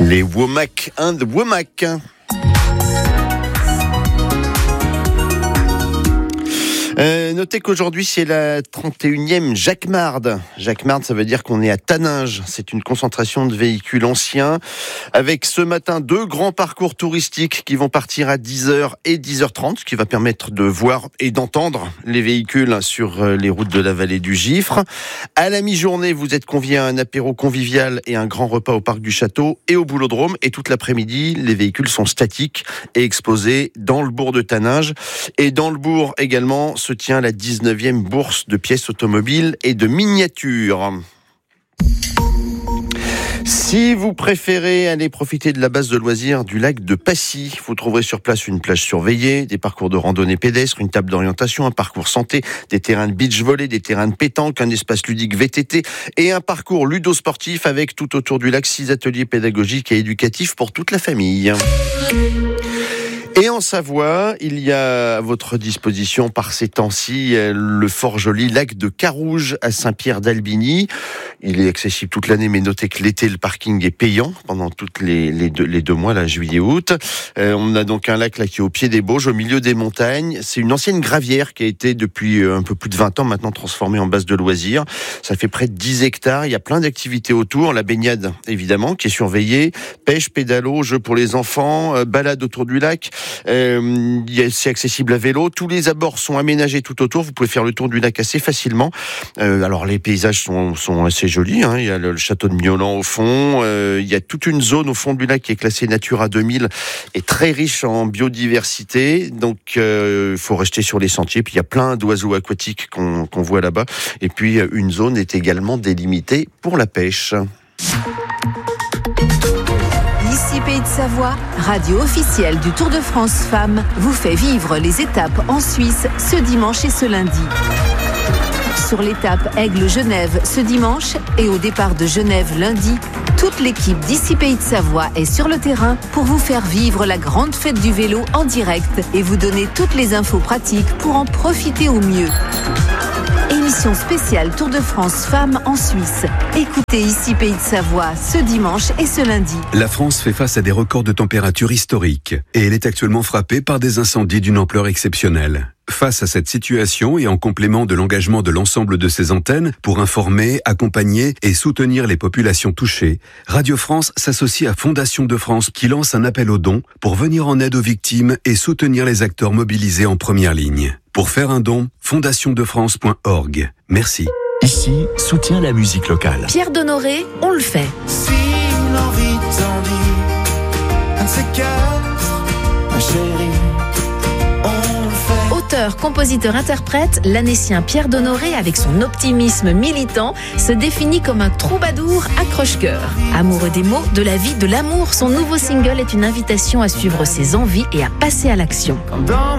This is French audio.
Les Womack and the Womack. Notez qu'aujourd'hui c'est la 31e Jacquemarde. Jacquemarde, ça veut dire qu'on est à Taninges. C'est une concentration de véhicules anciens avec ce matin 2 grands parcours touristiques qui vont partir à 10h et 10h30, ce qui va permettre de voir et d'entendre les véhicules sur les routes de la vallée du Gifre. À la mi-journée, vous êtes conviés à un apéro convivial et un grand repas au parc du Château et au Boulodrome. Et toute l'après-midi, les véhicules sont statiques et exposés dans le bourg de Taninges. Et dans le bourg également se tient la 19e bourse de pièces automobiles et de miniatures. Si vous préférez aller profiter de la base de loisirs du lac de Passy, vous trouverez sur place une plage surveillée, des parcours de randonnée pédestre, une table d'orientation, un parcours santé, des terrains de beach volley, des terrains de pétanque, un espace ludique VTT et un parcours ludo-sportif avec tout autour du lac 6 ateliers pédagogiques et éducatifs pour toute la famille. Et en Savoie, il y a à votre disposition par ces temps-ci le fort joli lac de Carouge à Saint-Pierre-d'Albigny. Il est accessible toute l'année, mais notez que l'été, le parking est payant pendant toutes les deux mois, là, juillet-août. On a donc un lac là qui est au pied des Bauges, au milieu des montagnes. C'est une ancienne gravière qui a été depuis un peu plus de 20 ans maintenant transformée en base de loisirs. Ça fait près de 10 hectares. Il y a plein d'activités autour. La baignade, évidemment, qui est surveillée. Pêche, pédalo, jeux pour les enfants, balade autour du lac. C'est accessible à vélo. Tous les abords sont aménagés tout autour. Vous pouvez faire le tour du lac assez facilement. Alors les paysages sont assez jolis. Il y a le château de Miolan au fond. Il y a toute une zone au fond du lac qui est classée Natura 2000 et très riche en biodiversité. Donc il faut rester sur les sentiers. Puis il y a plein d'oiseaux aquatiques qu'on voit là-bas. Et puis une zone est également délimitée pour la pêche. Ici Pays de Savoie, radio officielle du Tour de France Femmes, vous fait vivre les étapes en Suisse ce dimanche et ce lundi. Sur l'étape Aigle-Genève ce dimanche et au départ de Genève lundi, toute l'équipe d'Ici Pays de Savoie est sur le terrain pour vous faire vivre la grande fête du vélo en direct et vous donner toutes les infos pratiques pour en profiter au mieux. Émission spéciale Tour de France Femmes en Suisse. Écoutez Ici Pays de Savoie ce dimanche et ce lundi. La France fait face à des records de température historiques et elle est actuellement frappée par des incendies d'une ampleur exceptionnelle. Face à cette situation et en complément de l'engagement de l'ensemble de ses antennes pour informer, accompagner et soutenir les populations touchées, Radio France s'associe à Fondation de France qui lance un appel aux dons pour venir en aide aux victimes et soutenir les acteurs mobilisés en première ligne. Pour faire un don, fondationdefrance.org. Merci. Ici, soutient la musique locale. Pierre Donoré, on le fait. Si l'envie t'en dit, un de ces quatre, ma chérie, on le fait. Auteur, compositeur, interprète, l'annécien Pierre Donoré, avec son optimisme militant, se définit comme un troubadour accroche-cœur. Amoureux des mots, de la vie, de l'amour, son nouveau single est une invitation à suivre ses envies et à passer à l'action. Dans